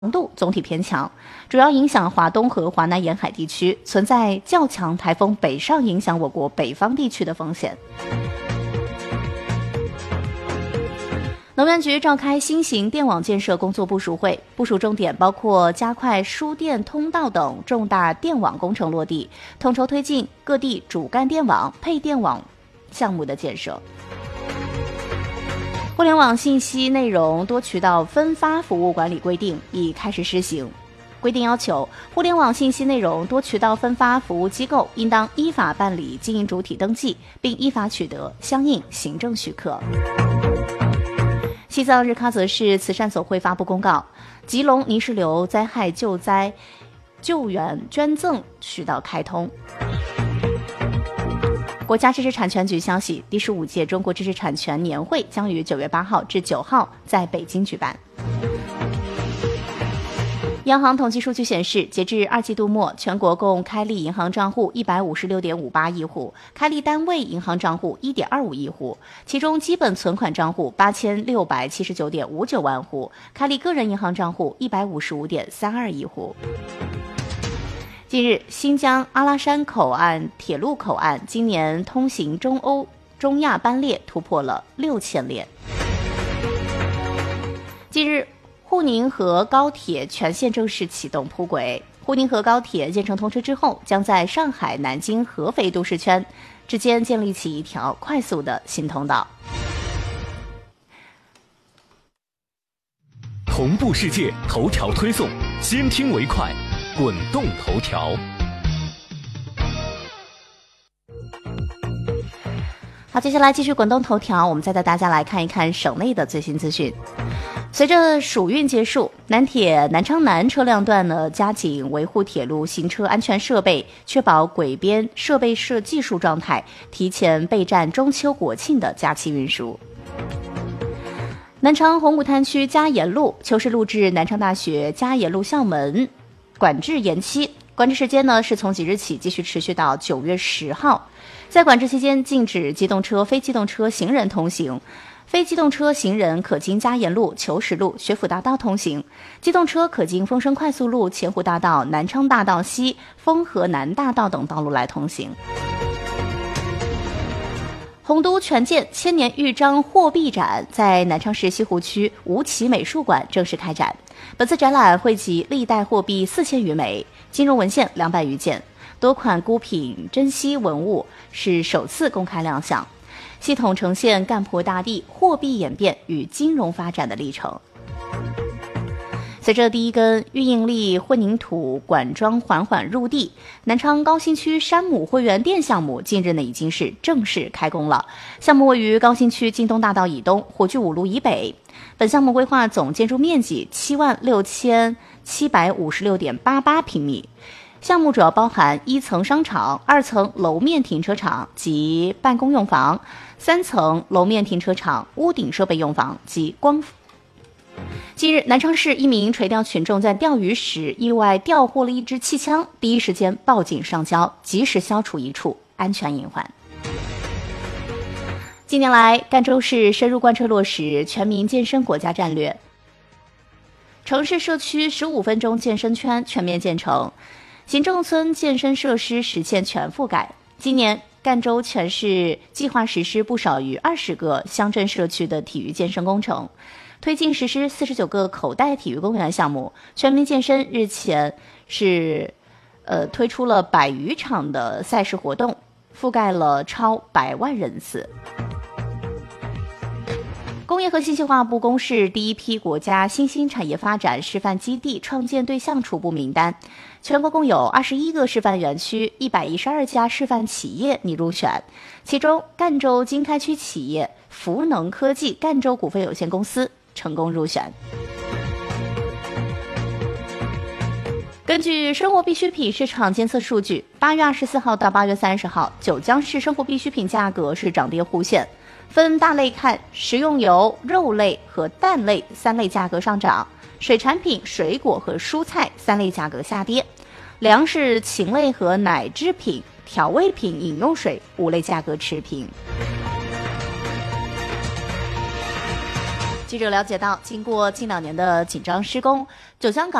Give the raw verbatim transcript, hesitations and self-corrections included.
强度总体偏强，主要影响华东和华南沿海地区，存在较强台风北上影响我国北方地区的风险。能源局召开新型电网建设工作部署会，部署重点包括加快输电通道等重大电网工程落地，统筹推进各地主干电网、配电网项目的建设。互联网信息内容多渠道分发服务管理规定已开始施行。规定要求，互联网信息内容多渠道分发服务机构应当依法办理经营主体登记，并依法取得相应行政许可。西藏日喀则市慈善总会发布公告，吉隆泥石流灾害救灾救援捐赠渠道开通。国家知识产权局消息，第十五届中国知识产权年会将于九月八号至九号在北京举办。央行统计数据显示，截至二季度末，全国共开立银行账户一百五十六点五八亿户，开立单位银行账户一点二五亿户，其中基本存款账户八千六百七十九点五九万户，开立个人银行账户一百五十五点三二亿户。近日，新疆阿拉山口岸铁路口岸今年通行中欧、中亚班列突破了六千列。近日，沪宁河高铁全线正式启动铺轨。沪宁河高铁建成通车之后，将在上海、南京、合肥都市圈之间建立起一条快速的新通道。 同步世界头条推送，先听为快，滚动头条。 好，接下来继续滚动头条，我们再带大家来看一看省内的最新资讯。随着暑运结束，南铁南昌南车辆段呢加紧维护铁路行车安全设备，确保轨边设备设技术状态，提前备战中秋国庆的假期运输。南昌红谷滩区嘉岩路求是路至南昌大学嘉岩路校门管制延期，管制时间呢是从即日起继续持续到九月十号。在管制期间，禁止机动车、非机动车、行人通行。非机动车行人可经嘉岩路、求实路、学府大道通行，机动车可经丰生快速路、前湖大道、南昌大道西、丰河南大道等道路来通行。洪都全建千年豫章货币展在南昌市西湖区吴起美术馆正式开展。本次展览汇集历代货币四千余枚，金融文献两百余件，多款孤品珍稀文物是首次公开亮相。系统呈现干坡大地、货币演变与金融发展的历程。随着第一根预应力混凝土管桩缓缓入地，南昌高新区山姆汇源店项目近日呢已经是正式开工了。项目位于高新区京东大道以东、火炬五路以北。本项目规划总建筑面积七万六千七百五十六点八八平米。项目主要包含一层商场、二层楼面停车场及办公用房、三层楼面停车场、屋顶设备用房及光伏。近日，南昌市一名垂钓群众在钓鱼时意外钓获了一支气枪，第一时间报警上交，及时消除一处安全隐患。近年来，赣州市深入贯彻落实全民健身国家战略，城市社区十五分钟健身圈全面建成。行政村健身设施实现全覆盖。今年，赣州全市计划实施不少于二十个乡镇社区的体育健身工程，推进实施四十九个口袋体育公园项目。全民健身日前是，呃，推出了百余场的赛事活动，覆盖了超百万人次。工业和信息化部公示第一批国家新兴产业发展示范基地创建对象初步名单，全国共有二十一个示范园区，一百一十二家示范企业拟入选，其中赣州经开区企业福能科技赣州股份有限公司成功入选。根据生活必需品市场监测数据，八月二十四号到八月三十号，九江市生活必需品价格是涨跌互现。分大类看，食用油、肉类和蛋类三类价格上涨，水产品、水果和蔬菜三类价格下跌，粮食、禽类和奶制品、调味品、饮用水五类价格持平。 记者了解到，经过近两年的紧张施工，九江港